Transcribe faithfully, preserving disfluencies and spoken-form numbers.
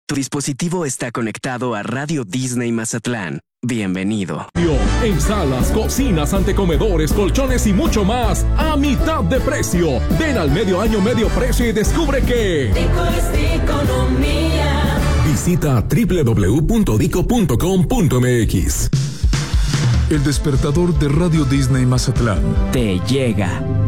Tu dispositivo está conectado a Radio Disney Mazatlán. Bienvenido. En salas, cocinas, antecomedores, colchones y mucho más a mitad de precio. Ven al medio año, medio precio y descubre que Dico es economía. Visita doble u doble u doble u punto dico punto com punto eme equis. El despertador de Radio Disney Mazatlán Te llega.